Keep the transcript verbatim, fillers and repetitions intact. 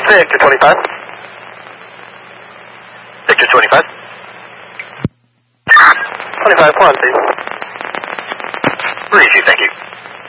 Victor twenty-five. Victor twenty-five. twenty-five, one, please. Reach you, thank you.